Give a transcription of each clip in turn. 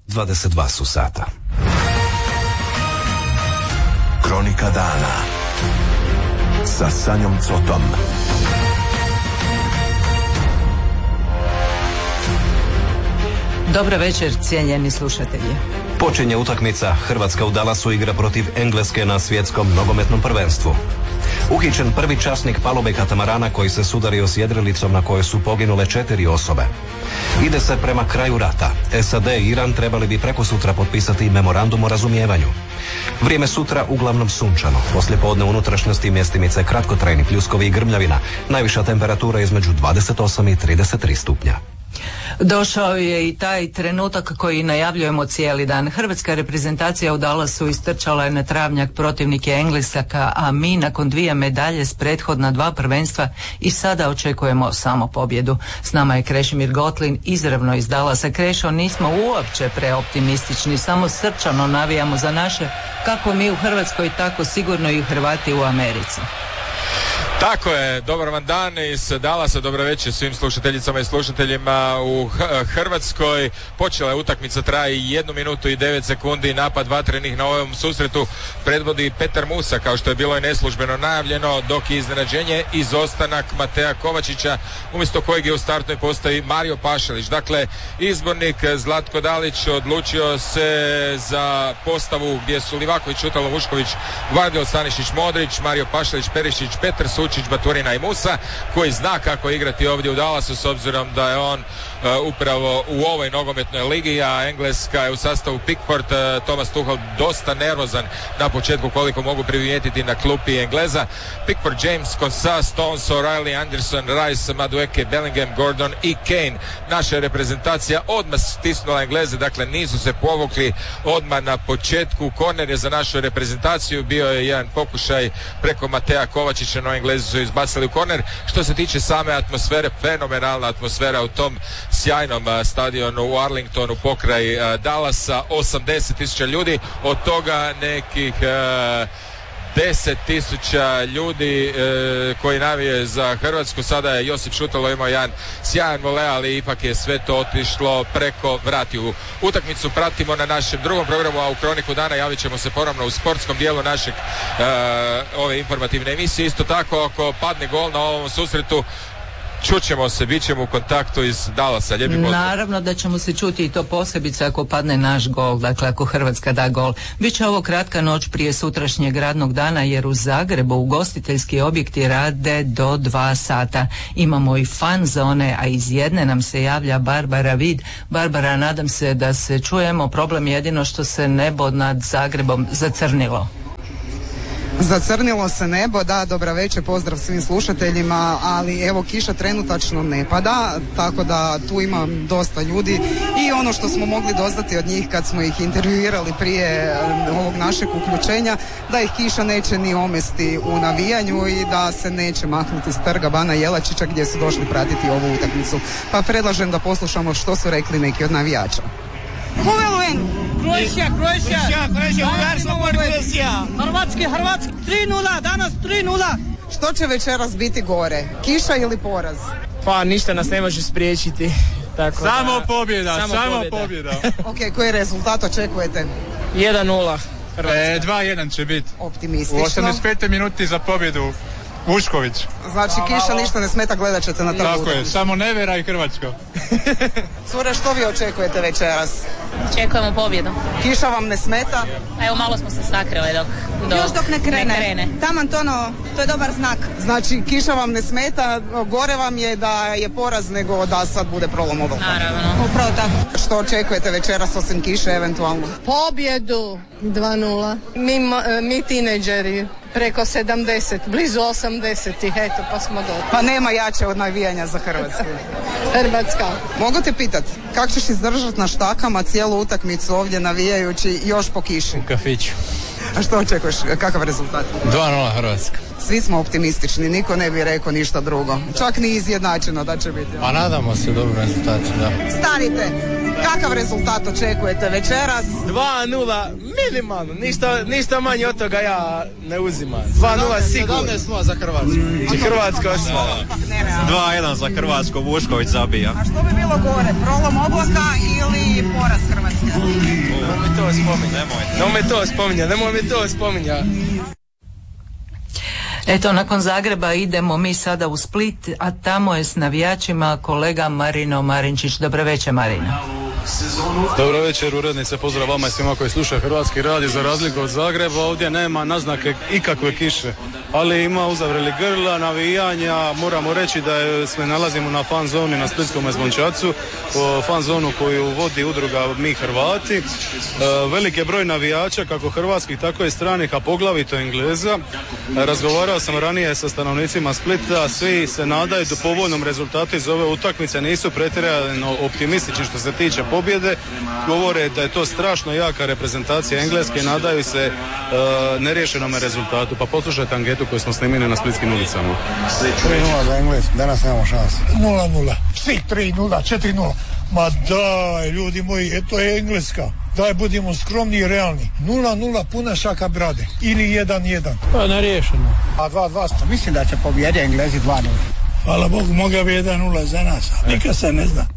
22 su sata. Kronika dana sa Sanjom Cotom. Dobar večer, cijenjeni slušatelji. Počinje utakmica. Hrvatska u Dallasu igra protiv Engleske na svjetskom nogometnom prvenstvu. Uhićen prvi časnik palube katamarana koji se sudario s jedrilicom na kojoj su poginule 4 osobe. Ide se prema kraju rata. SAD i Iran trebali bi prekosutra potpisati memorandum o razumijevanju. Vrijeme sutra uglavnom sunčano. Poslijepodne unutrašnjosti mjestimice kratkotrajni pljuskovi i grmljavina. Najviša temperatura između 28 i 33 stupnja. Došao je i taj trenutak koji najavljujemo cijeli dan. Hrvatska reprezentacija u Dallasu istrčala je na travnjak protivnike Englesaka, a mi nakon 2 medalje s prethodna 2 prvenstva i sada očekujemo samo pobjedu. S nama je Krešimir Gotlin, izravno iz Dallasa. Krešo, nismo uopće preoptimistični, samo srčano navijamo za naše, kako mi u Hrvatskoj, tako sigurno i Hrvati u Americi. Tako je, dobar vam dan iz Dallasa, dobro večer svim slušateljicama i slušateljima u Hrvatskoj. Počela je utakmica, traje 1 minutu i 9 sekundi, napad vatrenih na ovom susretu predvodi Petar Musa, kao što je bilo i neslužbeno najavljeno, dok je iznenađenje izostanak Matea Kovačića, umjesto kojeg je u startnoj postavi Mario Pašalić. Dakle, izbornik Zlatko Dalić odlučio se za postavu gdje su Livaković, Šutalo, Vušković, Gvardijol, Stanišić, Modrić, Mario Pašalić, Perišić, Petar Sučić, Baturina i Musa, koji zna kako igrati ovdje u Dallasu s obzirom da je on upravo u ovoj nogometnoj ligi, a Engleska je u sastavu Pickford, Thomas Tuchel dosta nervozan na početku, koliko mogu primijetiti na klupi Engleza. Pickford, James, Konsa, Stones, O'Reilly, Anderson, Rice, Madueke, Bellingham, Gordon i Kane. Naša reprezentacija odmah stisnula Engleze, dakle nisu se povukli odmah na početku. Korner je za našu reprezentaciju, bio je jedan pokušaj preko Matea Kovačića, no Englezi su izbacili u korner. Što se tiče same atmosfere, fenomenalna atmosfera u tom sjajnom stadionu u Arlingtonu pokraj Dallasa, 80,000 ljudi, od toga nekih 10,000 ljudi koji navije za Hrvatsku. Sada je Josip Šutalo imao jedan sjajan vole, ali ipak je sve to otišlo preko vratiju. Utakmicu pratimo na našem drugom programu, a u Kroniku dana javit ćemo se ponovno u sportskom dijelu našeg ove informativne emisije. Isto tako, ako padne gol na ovom susretu, čućemo se, bit ćemo u kontaktu iz Dallasa. Lijepi pozdrav. Naravno da ćemo se čuti i to posebice ako padne naš gol, dakle ako Hrvatska da gol. Biće ovo kratka noć prije sutrašnjeg radnog dana, jer u Zagrebu ugostiteljski objekti rade do 2 sata. Imamo i fan zone, a iz jedne nam se javlja Barbara Vid. Barbara, nadam se da se čujemo. Problem je jedino što se nebo nad Zagrebom zacrnilo. Zacrnilo se nebo, da, dobra večer, pozdrav svim slušateljima, ali evo kiša trenutačno ne pada, tako da tu ima dosta ljudi i ono što smo mogli doznati od njih kad smo ih intervjuirali prije ovog našeg uključenja, da ih kiša neće ni omesti u navijanju i da se neće maknuti s trga Bana Jelačića gdje su došli pratiti ovu utakmicu. Pa predlažem da poslušamo što su rekli neki od navijača. Croatia, Hrvatski, 3:0, danas 3:0. Što će večeras biti gore? Kiša ili poraz? Pa ništa nas ne može spriječiti. Tako samo da, pobjeda, samo pobjeda. Ok, koji rezultat očekujete? 1:0. 2:1 će biti. Optimistično. U 85. minuti za pobjedu Vušković. Znači kiša ništa ne smeta, gledat ćete na trgu. Tako je, samo Nevera i Hrvatsko. Cure, što vi očekujete večeras? Očekujemo pobjedu. Kiša vam ne smeta? Evo malo smo se sakrili dok ne krene. Taman to je dobar znak. Znači kiša vam ne smeta, gore vam je da je poraz nego da sad bude prolom obalka. Naravno. Upravo tako. Što očekujete večeras osim kiše eventualno? Pobjedu 2:0. Mi tineđeri preko 70, blizu 80-ih, eto pa smo dobro. Pa nema jače od navijanja za Hrvatsku. Hrvatska. Mogu te pitat, kako ćeš izdržati na štakama cijelu utakmicu ovdje navijajući još po kiši? U kafiću. A što očekuješ, kakav rezultat? 2:0 Hrvatska. Svi smo optimistični, niko ne bi rekao ništa drugo. Čak ni izjednačeno da će biti. Pa nadamo se dobru rezultatu, da. Stanite, kakav rezultat očekujete večeras? 2:0, minimalno, ništa manje od toga ja ne uzimam. 2:0 sigurno. 17:0 za Hrvatsku. Hrvatska osvara. 2:1 za Hrvatsku, Vušković zabija. A što bi bilo gore, prolom oblaka ili poraz Hrvatske? Nemoj mi to spominjati. Eto, nakon Zagreba idemo mi sada u Split, a tamo je s navijačima kolega Marino Marinčić. Dobro večer, Marino. Dobro večer, urednice, pozdrav vama i svima koji slušaju Hrvatski radio. Za razliku od Zagreba, ovdje nema naznake ikakve kiše, ali ima uzavreli grla, navijanja. Moramo reći da se nalazimo na fan zoni na Splitskom Zvončacu, fan zonu koju vodi udruga Mi Hrvati. Velik je broj navijača, kako hrvatskih, tako i stranih, a poglavito Engleza. Razgovarao sam ranije sa stanovnicima Splita, svi se nadaju do povoljnom rezultatu iz ove utakmice, nisu pretjerano optimistični što se tiče pobjede, govore da je to strašno jaka reprezentacija Engleske i nadaju se neriješenome rezultatu. Pa poslušajte anketu koju smo snimili na splitskim ulicama. 3-0 za Engles, danas nemamo šanse. 0-0, svi 3-0, 4-0. Ma daj, ljudi moji, to je Engleska. Daj, budimo skromni i realni. 0-0 puna šaka brade. Ili 1-1. Pa neriješeno. A 2-2, mislim da će pobjedi Englezi 2-0. Hvala Bogu, mogao bi 1-0 za nas, nikad se ne zna.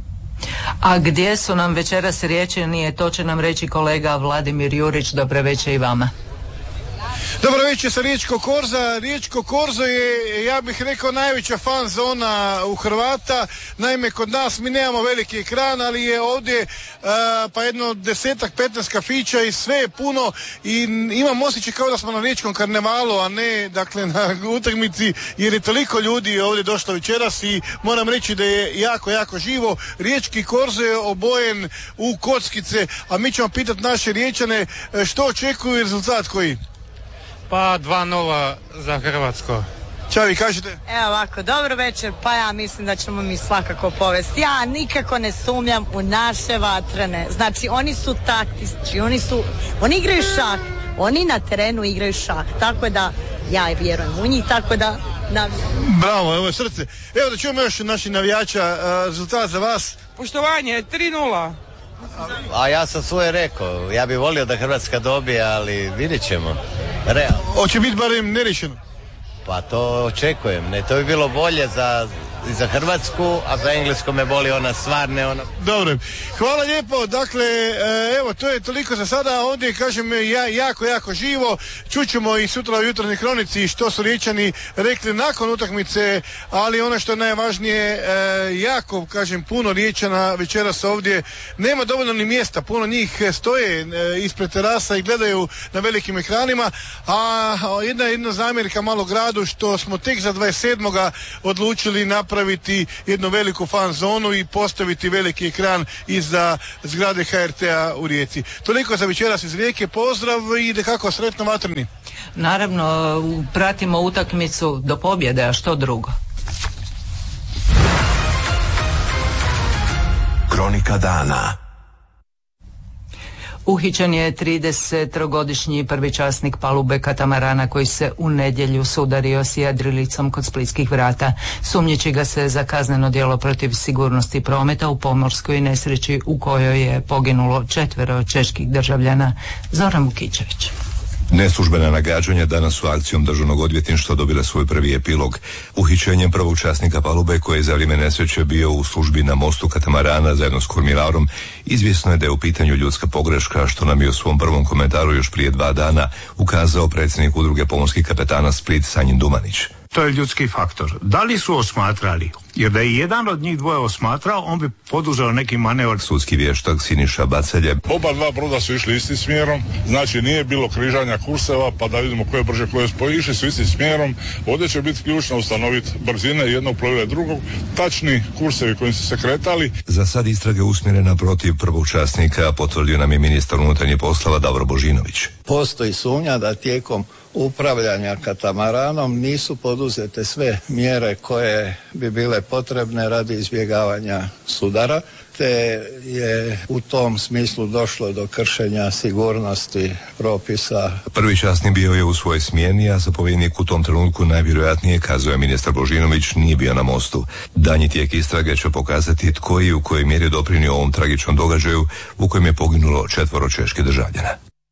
A gdje su nam večeras Riječani, to će nam reći kolega Vladimir Jurić. Dobro večer i vama. Dobro večer sa Riječko Korza. Riječko Korzo je, ja bih rekao, najveća fan zona u Hrvata. Naime, kod nas mi nemamo veliki ekran, ali je ovdje pa jedno 10-15 kafića i sve je puno i imam osjećaj kao da smo na Riječkom karnevalu, a ne dakle na utakmici, jer je toliko ljudi ovdje došlo večeras i moram reći da je jako živo. Riječki Korzo je obojen u kockice, a mi ćemo pitati naše Riječane što očekuju i rezultat koji? Pa 2-0 za Hrvatsko. Čavi, kažete? Evo ovako, dobro večer, pa ja mislim da ćemo mi svakako povesti. Ja nikako ne sumnjam u naše vatrene. Znači, oni su taktički, oni igraju šah, oni na terenu igraju šah. Tako da, ja vjerujem u njih, tako da... Bravo, evo je srce. Evo da čujemo još naših navijača, rezultat za vas. Poštovanje, 3-0. A ja sam svoje rekao, ja bih volio da Hrvatska dobije, ali vidjet ćemo. Realno. Hoće biti barem nerešeno? Pa to očekujem, ne, to bi bilo bolje za Hrvatsku, a za Englesku me boli ona stvarne ona. Dobro, hvala lijepo, dakle, evo, to je toliko za sada, ovdje kažem jako živo, čućemo i sutra u jutarnjoj kronici što su Riječani rekli nakon utakmice, ali ono što je najvažnije, jako, kažem, puno Riječana večeras ovdje, nema dovoljno ni mjesta, puno njih stoje ispred terasa i gledaju na velikim ekranima, a jedna zamjerka malo gradu što smo tek za 27. odlučili napraviti jednu veliku fan zonu i postaviti veliki ekran iza zgrade HRT-a u Rijeci. Toliko za večeras iz Rijeke, pozdrav i nekako sretno vatreni. Naravno, pratimo utakmicu do pobjede, a što drugo? Kronika dana. Uhićen je 33-godišnji prvi časnik palube katamarana koji se u nedjelju sudario s jedrilicom kod splitskih vrata. Sumnjiči ga se za kazneno djelo protiv sigurnosti prometa u pomorskoj nesreći u kojoj je poginulo 4 čeških državljana. Zoran Vukičević. Neslužbena nagađanja danas su akcijom državnog odvjetništva dobile svoj prvi epilog. Uhićenjem prvog časnika palube koji je za vrijeme nesreće bio u službi na mostu katamarana zajedno s kormirarom, izvjesno je da je u pitanju ljudska pogreška, što nam je u svom prvom komentaru još prije 2 dana ukazao predsjednik udruge pomorskih kapetana Split Sanjin Dumanić. To je ljudski faktor. Da li su osmatrali? Jer da je jedan od njih dvoje osmatrao, on bi poduzeo neki manevar. Sudski vještak Siniša Bacelje. Oba dva broda su išli istim smjerom, znači nije bilo križanja kurseva, pa da vidimo koje brže, koje spoj, išli su istim smjerom. Ovdje će biti ključno ustanoviti brzine jednog plovila drugog, tačni kursevi kojim su se kretali. Za sad istrage usmjerena protiv prvog časnika, potvrdio nam je ministar unutarnjih poslova Davor Božinović. Postoji sumnja da tijekom upravljanja katamaranom nisu poduzete sve mjere koje bi bile potrebne radi izbjegavanja sudara, te je u tom smislu došlo do kršenja sigurnosti propisa. Prvi časnik bio je u svojoj smjeni, a zapovjednik u tom trenutku najvjerojatnije, kazao je ministar Božinović, nije bio na mostu. Danji tijek istrage će pokazati tko je u kojoj mjeri doprinio ovom tragičnom događaju u kojem je poginulo 4 čeških državljana.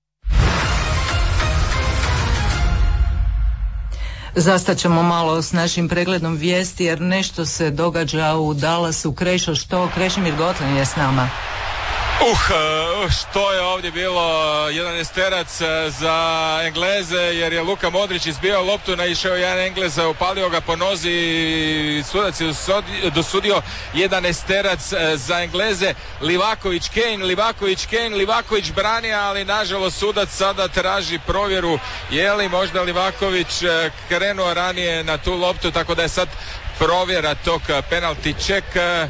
Zastaćemo malo s našim pregledom vijesti jer nešto se događa u Dallasu. Krešo, što? Krešimir Gotlin je s nama. Što je ovdje bilo 11-terac za Engleze, jer je Luka Modrić izbio loptu, naišao jedan Englez, upalio ga po nozi i sudac je dosudio 11-terac za Engleze. Livaković brani, ali nažalost sudac sada traži provjeru je li možda Livaković krenuo ranije na tu loptu, tako da je sad provjera tog penalty check.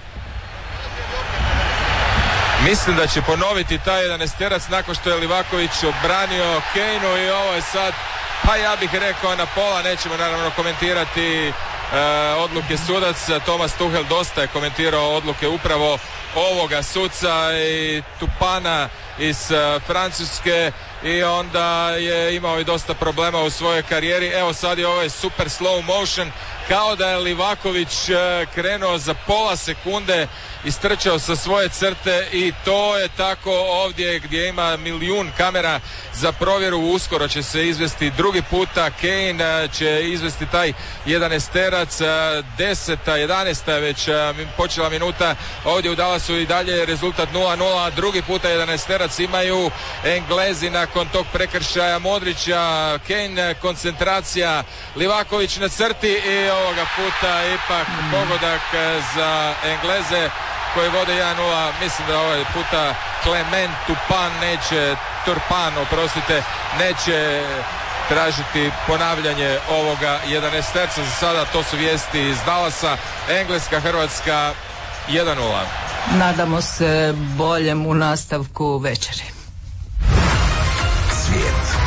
Mislim da će ponoviti taj 11-terac nakon što je Livaković obranio Kane-u i ovo je sad, pa ja bih rekao na pola, nećemo naravno komentirati odluke sudaca. Thomas Tuchel dosta je komentirao odluke upravo ovoga suca i Tupana iz Francuske i onda je imao i dosta problema u svojoj karijeri. Evo sad je ovaj super slow motion, kao da je Livaković krenuo za pola sekunde, istrčao sa svoje crte i to je tako ovdje gdje ima milijun kamera za provjeru. Uskoro će se izvesti drugi puta, Kane će izvesti taj 11-terac, 11. je već počela minuta ovdje u Dallasu i dalje rezultat 0-0, drugi puta 11-terac imaju Englezi nakon tog prekršaja Modrića. Kane koncentracija, Livaković na crti i ovoga puta ipak pogodak za Engleze koji vode 1-0. Mislim da ovaj puta Clement Turpan neće tražiti ponavljanje ovoga 11-terca. Za sada to su vijesti iz Dallasa. Engleska, Hrvatska 1-0. Nadamo se boljem u nastavku večeri. Svijet.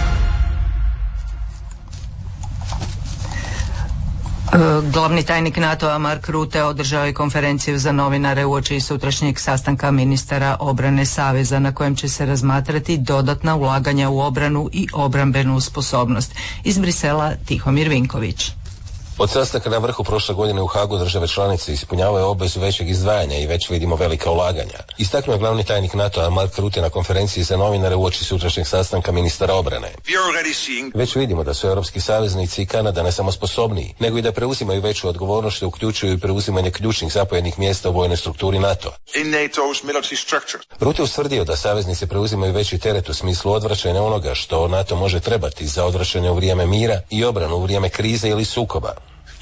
Glavni tajnik NATO-a Mark Rutte održao je konferenciju za novinare uoči sutrašnjeg sastanka ministara obrane Saveza na kojem će se razmatrati dodatna ulaganja u obranu i obrambenu sposobnost. Iz Brisela Tihomir Vinković. Od sastanka na vrhu prošle godine u Hagu države članice ispunjavaju obvezu većeg izdvajanja i već vidimo velika ulaganja. Istaknuo je glavni tajnik NATO-a Mark Rutte na konferenciji za novinare uoči sutrašnjeg sastanka ministara obrane. Već vidimo da su europski saveznici i Kanada ne samo sposobniji, nego i da preuzimaju veću odgovornost što uključuju i preuzimanje ključnih zapovjednih mjesta u vojnoj strukturi NATO-a. Rutte ustvrdio da saveznici preuzimaju veći teret u smislu odvraćanja onoga što NATO može trebati za odvraćanje u vrijeme mira i obranu u vrijeme krize ili sukoba.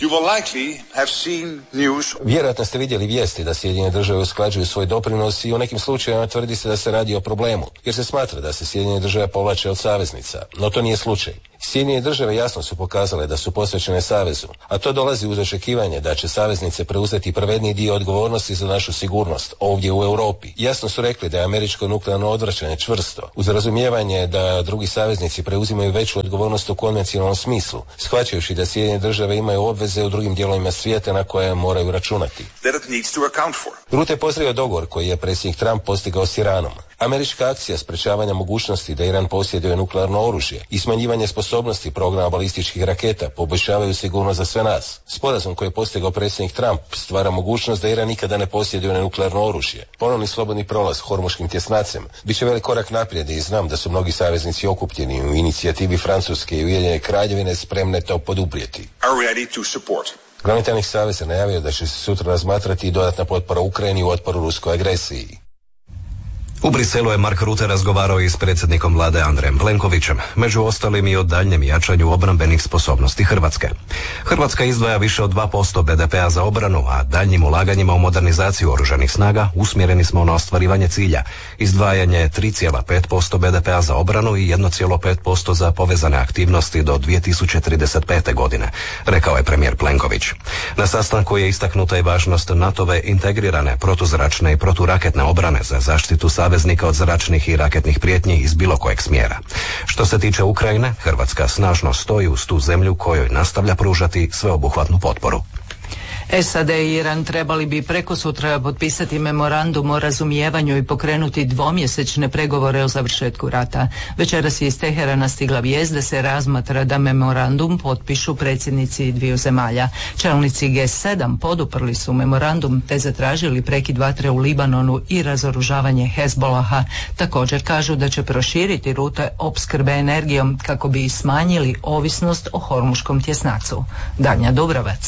Vjerojatno ste vidjeli vijesti da Sjedinjene države usklađuju svoj doprinos i u nekim slučajevima tvrdi se da se radi o problemu, jer se smatra da se Sjedinjene države povlače od saveznica, no to nije slučaj. Sjedinjene države jasno su pokazale da su posvećene savezu, a to dolazi uz očekivanje da će saveznice preuzeti pravedniji dio odgovornosti za našu sigurnost ovdje u Europi. Jasno su rekli da je američko nuklearno odvraćanje čvrsto, uz razumijevanje da drugi saveznici preuzimaju veću odgovornost u konvencionalnom smislu, shvaćajući da Sjedinjene države imaju obveze u drugim dijelovima svijeta na koje moraju računati. Rutte je pozdravio dogovor koji je predsjednik Trump postigao s Iranom. Američka akcija sprečavanja mogućnosti da Iran posjeduje nuklearno oružje i smanjivanje sposobnosti programa balističkih raketa poboljšavaju sigurnost za sve nas. Sporazum koji je postigao predsjednik Trump stvara mogućnost da Iran nikada ne posjeduje nuklearno oružje. Ponovni slobodni prolaz Hormuškim tjesnacem biće velik korak naprijed i znam da su mnogi saveznici okupljeni u inicijativi Francuske i Ujedinjene Kraljevine spremne to poduprijeti. Glavni tajnik saveza najavio da će se sutra razmatrati i dodatna potpora Ukrajini u otporu ruskoj agresiji. U Briselu je Mark Rutte razgovarao i s predsjednikom vlade Andrejem Plenkovićem, među ostalim i o daljnjem jačanju obrambenih sposobnosti Hrvatske. Hrvatska izdvaja više od 2% BDP-a za obranu, a daljnjim ulaganjima u modernizaciju oružanih snaga usmjereni smo na ostvarivanje cilja. Izdvajanje 3,5% BDP-a za obranu i 1,5% za povezane aktivnosti do 2035. godine, rekao je premijer Plenković. Na sastanku je istaknuta i važnost NATO-ve integrirane protuzračne i proturaketne obrane za zaštitu saveznika od zračnih i raketnih prijetnji iz bilo kojeg smjera. Što se tiče Ukrajine, Hrvatska snažno stoji uz tu zemlju kojoj nastavlja pružati sveobuhvatnu potporu. SAD i Iran trebali bi prekosutra potpisati memorandum o razumijevanju i pokrenuti dvomjesečne pregovore o završetku rata. Večeras je iz Teherana stigla vijest da se razmatra da memorandum potpišu predsjednici dviju zemalja. Čelnici G7 poduprli su memorandum te zatražili prekid vatre u Libanonu i razoružavanje Hezbolaha. Također kažu da će proširiti rute opskrbe energijom kako bi smanjili ovisnost o Hormuškom tjesnacu. Danja Dubrovac.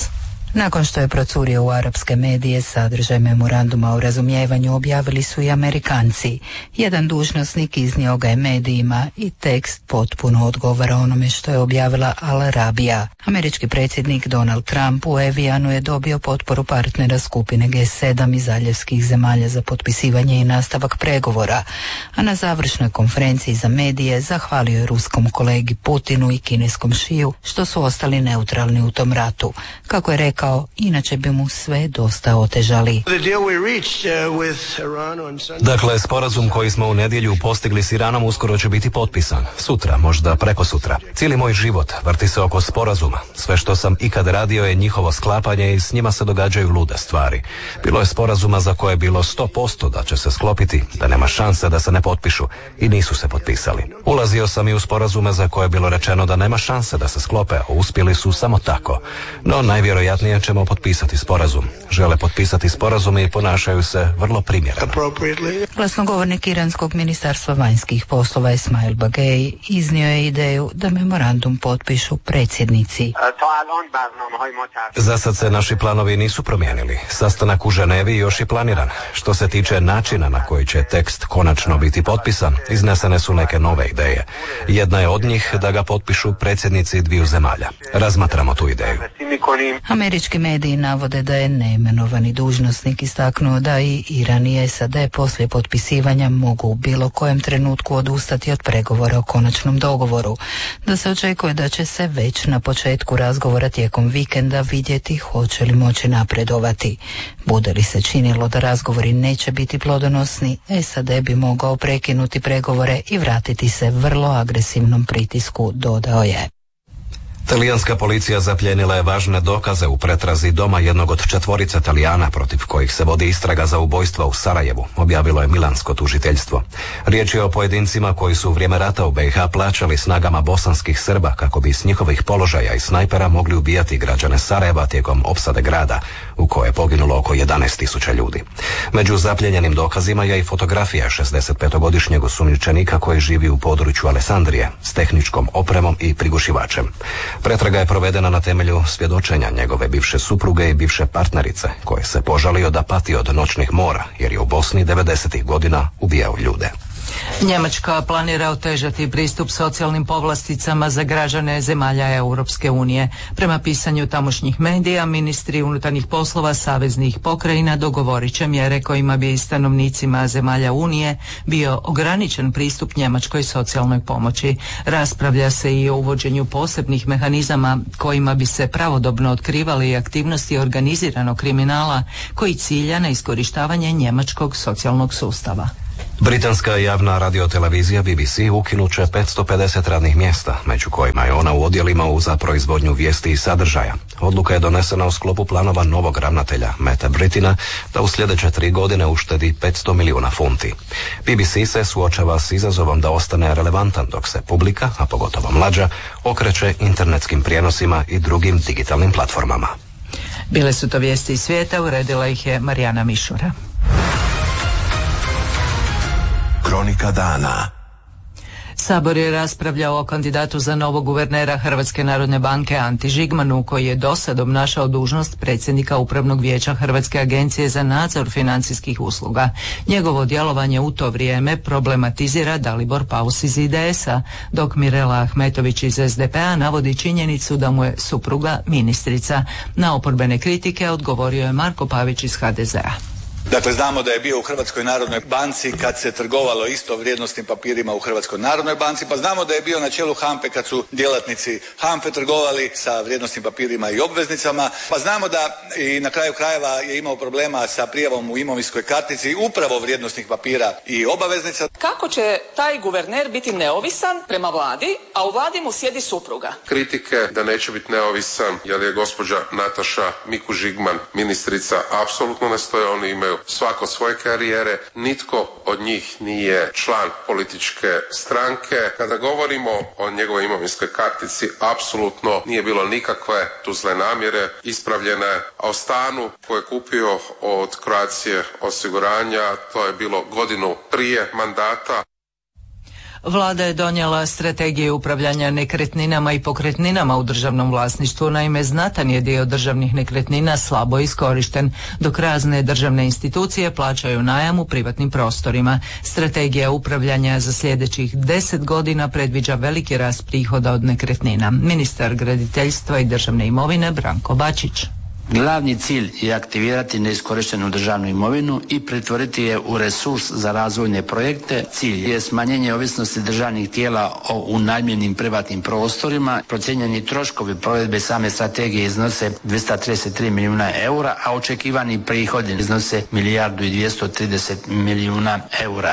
Nakon što je procurio u arapske medije, sadržaj memoranduma o razumijevanju objavili su i Amerikanci. Jedan dužnosnik iznio ga je medijima i tekst potpuno odgovara onome što je objavila Al Arabija. Američki predsjednik Donald Trump u Evijanu je dobio potporu partnera skupine G7 i zaljevskih zemalja za potpisivanje i nastavak pregovora, a na završnoj konferenciji za medije zahvalio je ruskom kolegi Putinu i kineskom šiju što su ostali neutralni u tom ratu. Kako je rekao, inače bi mu sve dosta otežali. Dakle, sporazum koji smo u nedjelju postigli s Iranom uskoro će biti potpisan. Sutra, možda prekosutra. Cijeli moj život vrti se oko sporazuma. Sve što sam ikad radio je njihovo sklapanje i s njima se događaju lude stvari. Bilo je sporazuma za koje je bilo 100% da će se sklopiti, da nema šanse da se ne potpišu i nisu se potpisali. Ulazio sam i u sporazume za koje je bilo rečeno da nema šanse da se sklope, a uspjeli su samo tako. No najvjerojatnije ćemo potpisati sporazum. Žele potpisati sporazum i ponašaju se vrlo primjereno. Glasnogovornik iranskog ministarstva vanjskih poslova Ismail Bagej iznio je ideju da memorandum potpišu predsjednici. Za sad se naši planovi nisu promijenili. Sastanak u Ženevi još je planiran. Što se tiče načina na koji će tekst konačno biti potpisan, iznesene su neke nove ideje. Jedna je od njih da ga potpišu predsjednici dviju zemalja. Razmatramo tu ideju. Američki mediji navode da je neimenovani dužnosnik istaknuo da i Iran i SAD poslije potpisivanja mogu u bilo kojem trenutku odustati od pregovora o konačnom dogovoru, da se očekuje da će se već na početku razgovora tijekom vikenda vidjeti hoće li moći napredovati. Bude li se činilo da razgovori neće biti plodonosni, SAD bi mogao prekinuti pregovore i vratiti se vrlo agresivnom pritisku, dodao je. Talijanska policija zapljenila je važne dokaze u pretrazi doma jednog od 4 Talijana protiv kojih se vodi istraga za ubojstva u Sarajevu, objavilo je milansko tužiteljstvo. Riječ je o pojedincima koji su u vrijeme rata u BiH plaćali snagama bosanskih Srba kako bi s njihovih položaja i snajpera mogli ubijati građane Sarajeva tijekom opsade grada, u kojoj je poginulo oko 11.000 ljudi. Među zapljenjenim dokazima je i fotografija 65-godišnjeg osumnjičenika koji živi u području Alessandrije s tehničkom opremom i prigušivačem. Pretraga je provedena na temelju svjedočenja njegove bivše supruge i bivše partnerice, koje se požalio da pati od noćnih mora, jer je u Bosni 90-ih godina ubijao ljude. Njemačka planira otežati pristup socijalnim povlasticama za građane zemalja Europske unije. Prema pisanju tamošnjih medija, ministri unutarnjih poslova saveznih pokrajina dogovorit će mjere kojima bi stanovnicima zemalja Unije bio ograničen pristup njemačkoj socijalnoj pomoći. Raspravlja se i o uvođenju posebnih mehanizama kojima bi se pravodobno otkrivali aktivnosti organiziranog kriminala koji cilja na iskorištavanje njemačkog socijalnog sustava. Britanska javna radiotelevizija BBC ukinut će 550 radnih mjesta, među kojima je ona u odjelima za proizvodnju vijesti i sadržaja. Odluka je donesena u sklopu planova novog ravnatelja Meta Brittina da u sljedeće 3 godine uštedi 500 milijuna funti. BBC se suočava s izazovom da ostane relevantan dok se publika, a pogotovo mlađa, okreće internetskim prijenosima i drugim digitalnim platformama. Bile su to vijesti iz svijeta, uredila ih je Marijana Mišura. Kronika dana. Sabor je raspravljao o kandidatu za novog guvernera Hrvatske narodne banke Anti Žigmanu, koji je dosad obnašao dužnost predsjednika Upravnog vijeća Hrvatske agencije za nadzor financijskih usluga. Njegovo djelovanje u to vrijeme problematizira Dalibor Paus iz IDS-a, dok Mirela Ahmetović iz SDP-a navodi činjenicu da mu je supruga ministrica. Na oporbene kritike odgovorio je Marko Pavić iz HDZ-a. Dakle, znamo da je bio u Hrvatskoj narodnoj banci kad se trgovalo isto vrijednosnim papirima u Hrvatskoj narodnoj banci, pa znamo da je bio na čelu HANFE kad su djelatnici HANFE trgovali sa vrijednosnim papirima i obveznicama, pa znamo da i na kraju krajeva je imao problema sa prijavom u imovinskoj kartici upravo vrijednosnih papira i obaveznica. Kako će taj guverner biti neovisan prema vladi, a u vladi mu sjedi supruga? Kritike da neće biti neovisan jer je gospođa Nataša Miku Žigman ministrica apsolutno ne stoje, oni imaju svako svoje karijere, nitko od njih nije član političke stranke. Kada govorimo o njegovoj imovinskoj kartici, apsolutno nije bilo nikakve tu zle namjere ispravljene, a o stanu koje je kupio od Croatia osiguranja, to je bilo godinu prije mandata. Vlada je donijela strategiju upravljanja nekretninama i pokretninama u državnom vlasništvu. Naime, znatan je dio državnih nekretnina slabo iskorišten, dok razne državne institucije plaćaju najam u privatnim prostorima. Strategija upravljanja za sljedećih 10 godina predviđa veliki rast prihoda od nekretnina. Ministar graditeljstva i državne imovine Branko Bačić. Glavni cilj je aktivirati neiskorištenu državnu imovinu i pretvoriti je u resurs za razvojne projekte. Cilj je smanjenje ovisnosti državnih tijela o unajmljenim privatnim prostorima. Procijenjeni troškovi provedbe same strategije iznose 233 milijuna eura, a očekivani prihodi iznose 1.230 milijuna eura.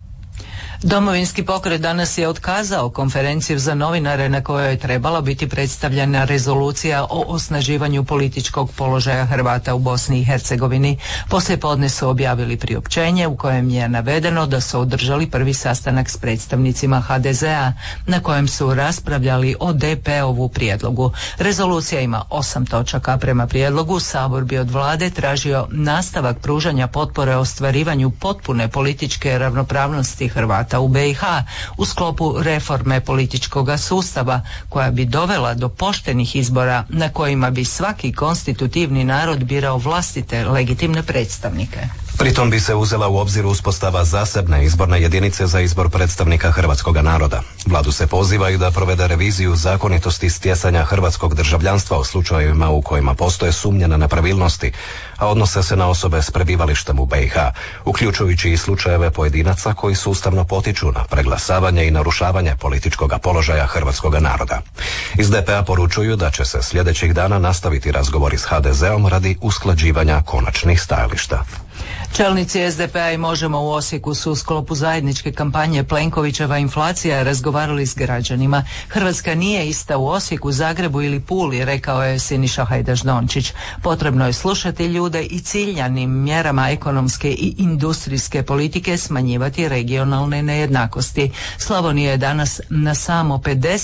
Domovinski pokret danas je otkazao konferenciju za novinare na kojoj je trebala biti predstavljena rezolucija o osnaživanju političkog položaja Hrvata u Bosni i Hercegovini. Poslijepodne su objavili priopćenje u kojem je navedeno da su održali prvi sastanak s predstavnicima HDZ-a na kojem su raspravljali o DP-ovu prijedlogu. Rezolucija ima 8 točaka. Prema prijedlogu Sabor bi od vlade tražio nastavak pružanja potpore ostvarivanju potpune političke ravnopravnosti Hrvata u BiH u sklopu reforme političkog sustava koja bi dovela do poštenih izbora na kojima bi svaki konstitutivni narod birao vlastite legitimne predstavnike. Pritom bi se uzela u obzir uspostava zasebne izborne jedinice za izbor predstavnika hrvatskog naroda. Vladu se poziva i da provede reviziju zakonitosti stjecanja hrvatskog državljanstva u slučajevima u kojima postoje sumnje na nepravilnosti, a odnose se na osobe s prebivalištem u BiH, uključujući i slučajeve pojedinaca koji sustavno potiču na preglasavanje i narušavanje političkog položaja hrvatskog naroda. Iz DP-a poručuju da će se sljedećih dana nastaviti razgovori s HDZ-om radi usklađivanja konačnih stajališta. Čelnici SDP-a i Možemo u Osijeku su u sklopu zajedničke kampanje Plenkovićeva inflacija razgovarali s građanima. Hrvatska nije ista u Osijeku, Zagrebu ili Puli, rekao je Siniša Hajdaš-Dončić. Potrebno je slušati ljude i ciljanim mjerama ekonomske i industrijske politike smanjivati regionalne nejednakosti. Slavonija je danas na samo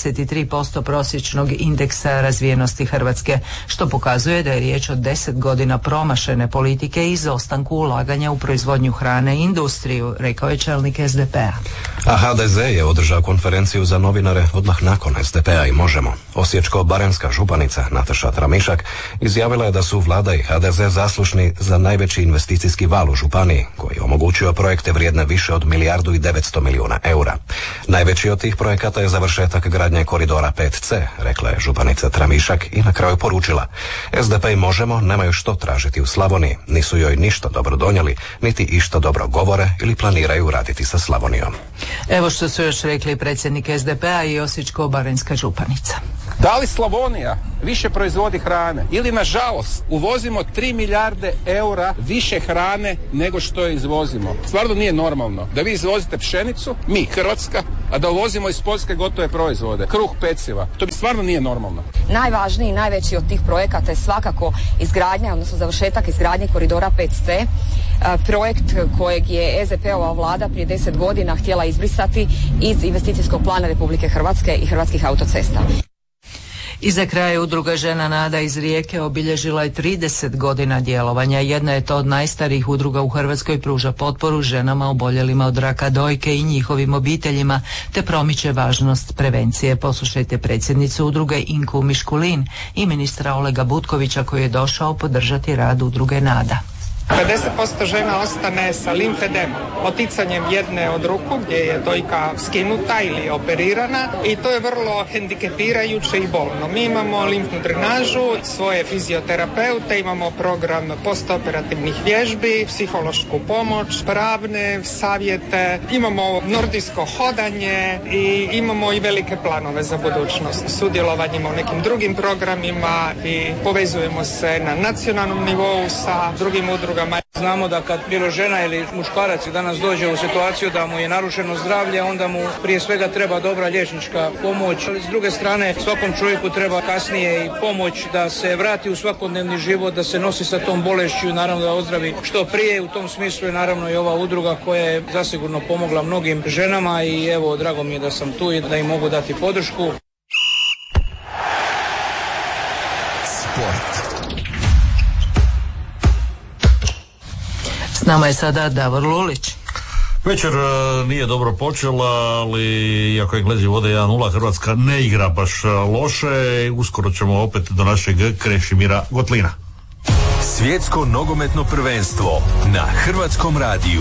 53% prosječnog indeksa razvijenosti Hrvatske, što pokazuje da je riječ o 10 godina promašene politike i izostanku ulaganja u proizvodnju hrane i industriju, rekao je čelnik SDP-a. A HDZ je održao konferenciju za novinare odmah nakon SDP-a i Možemo. Osječko-baranjska županica Nataša Tramišak izjavila je da su Vlada i HDZ zaslužni za najveći investicijski val u županiji, koji je omogućio projekte vrijedne više od 1.900 milijuna eura. Najveći od tih projekata je završetak gradnje koridora 5C, rekla je županica Tramišak i na kraju poručila: SDP i Možemo nemaju što tražiti u Slavoniji, nisu joj ništa dobro donijeli, niti išta dobro govore ili planiraju raditi sa Slavonijom. Evo što su još rekli predsjednik SDP-a i Osječko-baranjska županica. Da li Slavonija više proizvodi hrane ili nažalost uvozimo 3 milijarde eura više hrane nego što je izvozimo? Stvarno nije normalno da vi izvozite pšenicu, mi Hrvatska, a da uvozimo iz Poljske gotove proizvode, kruh, peciva. To stvarno nije normalno. Najvažniji i najveći od tih projekata je svakako izgradnja, odnosno završetak izgradnje koridora 5C, projekt kojeg je SDP-ova vlada prije 10 godina htjela izbrisati iz investicijskog plana Republike Hrvatske i Hrvatskih autocesta. I za kraj udruga Žena Nada iz Rijeke obilježila je 30 godina djelovanja. Jedna je to od najstarijih udruga u Hrvatskoj, pruža potporu ženama oboljelima od raka dojke i njihovim obiteljima, te promiče važnost prevencije. Poslušajte predsjednicu udruge Inku Miškulin i ministra Olega Butkovića koji je došao podržati rad udruge Nada. 50% žena ostane sa limfedemom, oticanjem jedne od ruku gdje je dojka skinuta ili operirana i to je vrlo hendikepirajuće i bolno. Mi imamo limfnu drenažu, svoje fizioterapeute, imamo program postoperativnih vježbi, psihološku pomoć, pravne savjete, imamo nordijsko hodanje i imamo i velike planove za budućnost. Sudjelovanjima u nekim drugim programima i povezujemo se na nacionalnom nivou sa drugim udrugama. Znamo da kad bilo žena ili muškarac danas dođe u situaciju da mu je narušeno zdravlje, onda mu prije svega treba dobra liječnička pomoć, ali s druge strane svakom čovjeku treba kasnije i pomoć da se vrati u svakodnevni život, da se nosi sa tom bolešću i naravno da ozdravi što prije. U tom smislu je naravno i ova udruga koja je zasigurno pomogla mnogim ženama i evo, drago mi je da sam tu i da im mogu dati podršku. S nama je sada Davor Lulić. Večer nije dobro počela, ali iako Englezi vode 1-0, Hrvatska ne igra baš loše. Uskoro ćemo opet do našeg Krešimira Gotlina. Svjetsko nogometno prvenstvo na Hrvatskom radiju.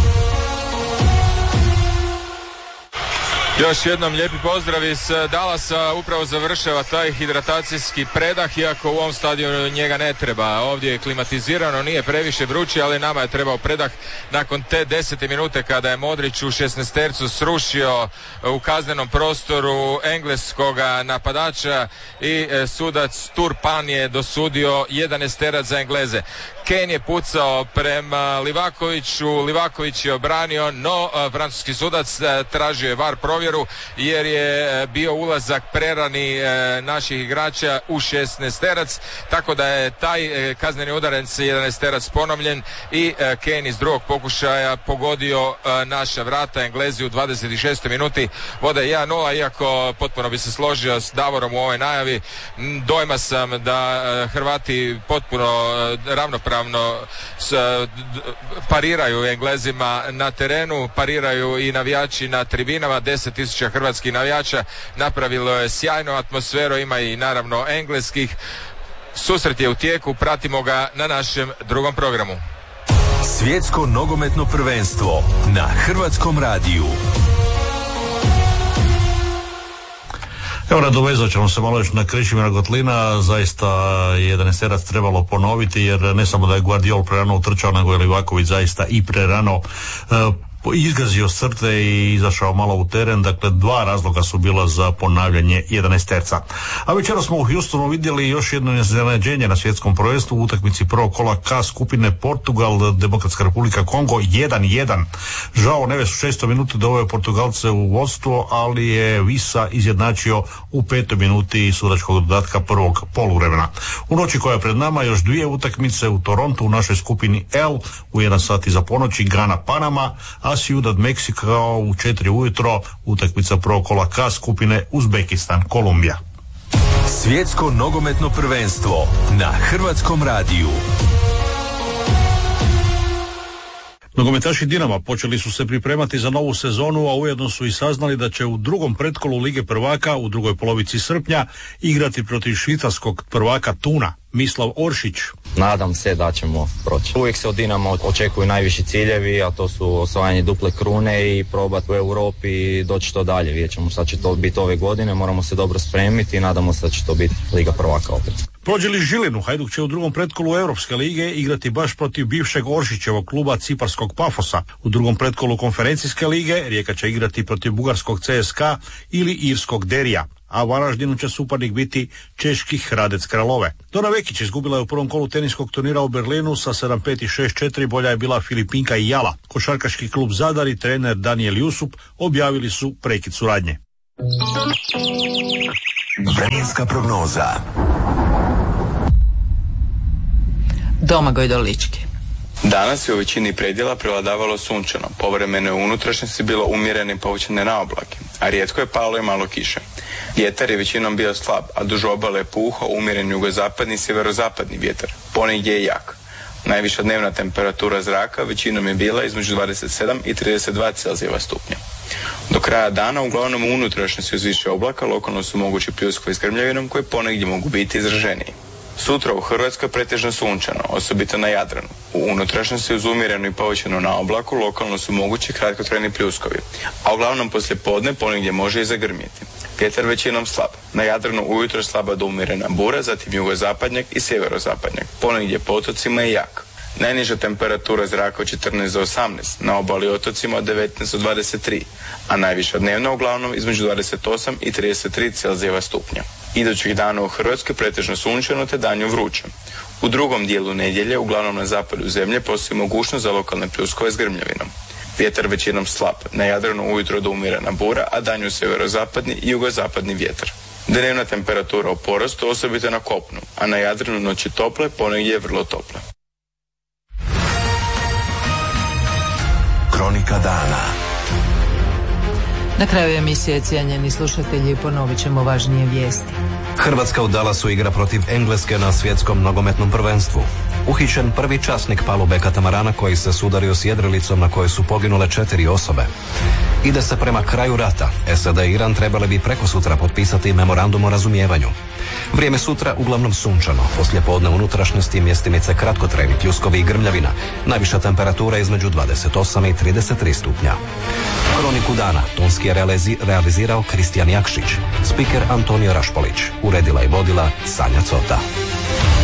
Još jednom lijepi pozdrav iz Dallasa, upravo završava taj hidratacijski predah, iako u ovom stadionu njega ne treba. Ovdje je klimatizirano, nije previše vruće, ali nama je trebao predah nakon te 10. minute kada je Modrić u 16-tercu srušio u kaznenom prostoru engleskoga napadača i sudac Turpan je dosudio 11-terac za Engleze. Kane je pucao prema Livakoviću, Livaković je obranio, no francuski sudac tražio je VAR provjeru jer je bio ulazak prerani naših igrača u 16-terac, tako da je taj kazneni udarac 11-terac ponovljen i Kane iz drugog pokušaja pogodio naša vrata. Englezi u 26. minuti vode 1-0, iako potpuno bi se složio s Davorom u ovoj najavi. Dojma sam da Hrvati potpuno ravnopravno pariraju Englezima na terenu, pariraju i navijači na tribinama. 10.000 hrvatskih navijača napravilo je sjajnu atmosferu, ima i naravno engleskih. Susret je u tijeku, pratimo ga na našem drugom programu. Svjetsko nogometno prvenstvo na Hrvatskom radiju. Evo, nadovezat ćemo se malo još na Krešimira Gotlina. Zaista je 11-terac trebalo ponoviti, jer ne samo da je Guardiol prerano utrčao, nego je Livaković zaista i prerano izgazio s crte i izašao malo u teren. Dakle, dva razloga su bila za ponavljanje 11-terca. A večeras smo u Houstonu vidjeli još jedno iznenađenje na svjetskom prvenstvu u utakmici prvog kola K skupine Portugal, Demokratska Republika Kongo 1-1. Žao Neves u 6. minuti doveo Portugalce u vodstvo, ali je Visa izjednačio u 5. minuti sudačkog dodatka prvog poluvremena. U noći koja je pred nama još dvije utakmice u Torontu u našoj skupini L u 1 sat iza ponoći, Gana Panama, a Ciudad Meksiko u 4 ujutro utakmica prvog kola K skupine Uzbekistan Kolumbija. Svjetsko nogometno prvenstvo na Hrvatskom radiju. Nogometaši Dinama počeli su se pripremati za novu sezonu, a ujedno su i saznali da će u drugom pretkolu Lige prvaka u drugoj polovici srpnja igrati protiv švicarskog prvaka Tuna, Mislav Oršić. Nadam se da ćemo proći. Uvijek se od Dinama očekuju najviši ciljevi, a to su osvajanje duple krune i probati u Europi i doći što dalje. Vidjet ćemo šta će to biti ove godine, moramo se dobro spremiti i nadamo se da će to biti Liga prvaka opet. Prođe li Žilinu, Hajduk će u drugom pretkolu Europske lige igrati baš protiv bivšeg Oršićevog kluba ciparskog Pafosa. U drugom pretkolu Konferencijske lige Rijeka će igrati protiv bugarskog CSKA ili irskog Derija, a Varaždinu će suparnik biti češki Hradec Kralove. Dona Vekić izgubila je u prvom kolu teniskog turnira u Berlinu sa 7-5 i 6-4, bolja je bila Filipinka i Jala. Košarkaški klub Zadar i trener Daniel Jusup objavili su prekid suradnje. Vremenska prognoza. Domagoj Dolički. Danas je u većini predjela prevladavalo sunčano, povremeno je u unutrašnjosti bilo umjerene i povećane na oblake, a rijetko je palo i malo kiše. Vjetar je većinom bio slab, a duž obale je puhao umjeren jugozapadni i sjeverozapadni vjetar, ponegdje je jak. Najviša dnevna temperatura zraka većinom je bila između 27 i 32 Celzijeva stupnja. Do kraja dana uglavnom u unutrašnjosti uz više oblaka lokalno su mogući pljuskovi s grmljavinom koji ponegdje mogu biti izraženiji. Sutra u Hrvatskoj pretežno sunčano, osobito na Jadranu. U unutrašnjosti uz umjerenu i povećanu na oblaku lokalno su mogući kratkotrajni pljuskovi, a uglavnom poslije podne ponegdje može i zagrmjeti. Vjetar većinom slab. Na Jadranu ujutro slaba do umjerena bura, zatim jugozapadnjak i sjeverozapadnjak. Ponegdje po otocima je jak. Najniža temperatura zraka od 14 do 18, na obali otocima od 19 do 23, a najviša dnevna uglavnom između 28 i 33 Celzijeva stupnja. Idućih dana u Hrvatskoj pretežno sunčano te danju vruće. U drugom dijelu nedjelje, uglavnom na zapadu zemlje, postoji mogućnost za lokalne pljuskove s grmljavinom. Vjetar većinom slab, na Jadranu ujutro do umjerena bura, a danju sjeverozapadni i jugozapadni vjetar. Dnevna temperatura u porastu, osobito na kopnu, a na Jadranu noći tople, ponegdje je vrlo tople. Kronika dana. Na kraju emisije, cijenjeni slušatelji, ponovit ćemo važnije vijesti. Hrvatska u Dallasu igra protiv Engleske na svjetskom nogometnom prvenstvu. Uhićen prvi časnik palube katamarana koji se sudario s jedrilicom na kojoj su poginule 4 osobe. Ide se prema kraju rata. SAD i Iran trebali bi prekosutra potpisati memorandum o razumijevanju. Vrijeme sutra uglavnom sunčano. Poslijepodne unutrašnjosti mjestimice kratkotrajni pljuskovi i grmljavina. Najviša temperatura između 28 i 33 stupnja. Kroniku dana tonski je realizirao Kristijan Jakšić. Spiker Antonio Rašpolić. Uredila i vodila Sanja Cota.